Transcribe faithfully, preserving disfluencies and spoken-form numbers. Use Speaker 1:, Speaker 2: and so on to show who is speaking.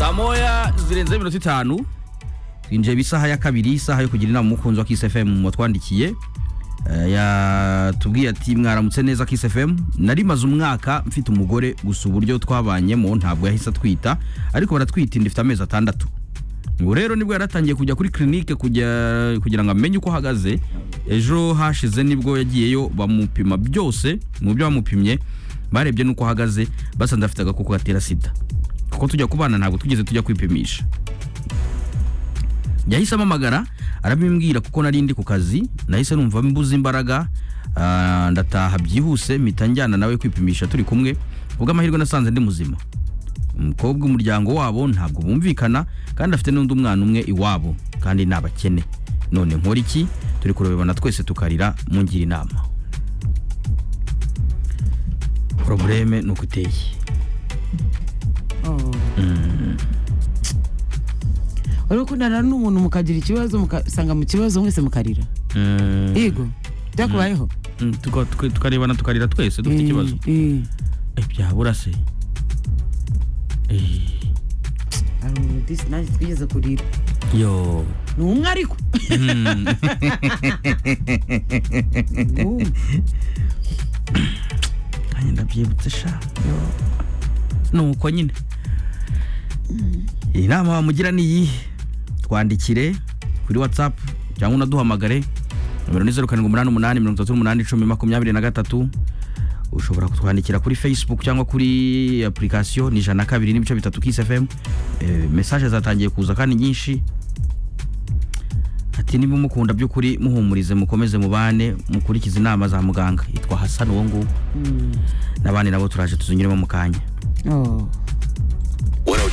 Speaker 1: saa moya zirenze iminota itanu twinjiye bisaha ya kabiri, isaha yo kugira inama umukunzi wa Kiss F M watwandikiye. Uh, yatubwiye ati mwaramutse neza Kiss F M, nari maze umwaka mfite umugore gusa uburyo twabanyemo ntabwo yahise atwita, ariko baratwita ndifite amezi atandatu. Ngo rero nibwo yaratangiye kujya kuri clinique kujya kugira ngo amenye uko hagaze. Ejo hashize nibwo yagiyeyo bamupima byose, mu byo bamupimye barebye nuko hagaze, basanze afite agakoko gatera sida. Kuko tujya kubana ntabwo tugeze tujya kwipimisha. Yahise amamagara arabimbwira kuko nari ndi ku kazi, nahise numva mbuze imbaraga, uh, ndataha byihuse mpita njyana nawe kwipimisha turi kumwe. Ubwo amahirwe nasanze ndi muzima. Umukobwa umuryango wabo ntabwo bumvikana kandi afite n'undi umwana umwe iwabo kandi nabakene. None nkora iki? Turi kurebana twese tukarira, mungira inama. Probleme nuko uteye.
Speaker 2: Oh.
Speaker 1: Mm.
Speaker 2: Wari kunana n'umuntu mukagira ikibazo mukasanga mu kibazo mwese mukarira.
Speaker 1: Mm.
Speaker 2: Yego. Byakubayeho?
Speaker 1: Mm, tuko tukarebana tukarira twese dufite ikibazo.
Speaker 2: Eh.
Speaker 1: Eh byabura se. Eh.
Speaker 2: Aro this nice twigeze kurira.
Speaker 1: Yo.
Speaker 2: Numwe ariko.
Speaker 1: Mm. Kanye ndabyibutse sha. Yo. Nuko nyine. Inama wamugira ni iyi, twandikire kuri WhatsApp cyangwa unaduhamagare numero ni zero karindwi umunani umunani mirongo itatu n'umunani icumi makumyabiri na gatatu. Ushobora kutwandikira kuri Facebook cyangwa kuri application ni ijana na kabiri n'ibice bitatu Kiss F M. E, message zatangiye kuza kandi nyinshi. Ati niba mukunda by'ukuri muhumurize mukomeze mubane mukurikiza inama za muganga. Yitwa Hassan uwo nguwo.
Speaker 2: Mm.
Speaker 1: Nabandi nabo turaje tuzunyuremo mu kanya.
Speaker 2: Oh.